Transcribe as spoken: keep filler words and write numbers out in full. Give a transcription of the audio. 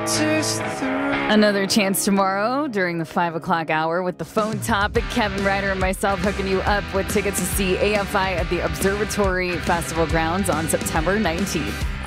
Another chance tomorrow during the five o'clock hour with the phone topic. Kevin Ryder and myself hooking you up with tickets to see A F I at the Observatory Festival grounds on September nineteenth.